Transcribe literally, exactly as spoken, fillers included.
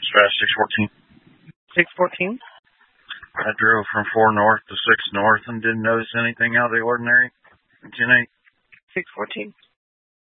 Dispatch six fourteen. six fourteen? I drove from four north to six north and didn't notice anything out of the ordinary. ten eight. six fourteen.